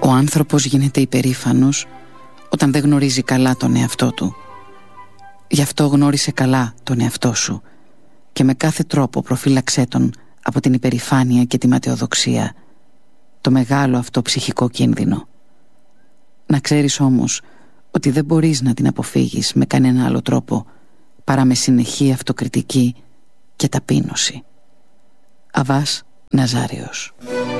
Ο άνθρωπος γίνεται υπερήφανος όταν δεν γνωρίζει καλά τον εαυτό του. Γι' αυτό γνώρισε καλά τον εαυτό σου και με κάθε τρόπο προφύλαξέ τον από την υπερηφάνεια και τη ματαιοδοξία, το μεγάλο αυτό ψυχικό κίνδυνο. Να ξέρεις όμως ότι δεν μπορείς να την αποφύγεις με κανένα άλλο τρόπο παρά με συνεχή αυτοκριτική και ταπείνωση. Αββάς Ναζάριος.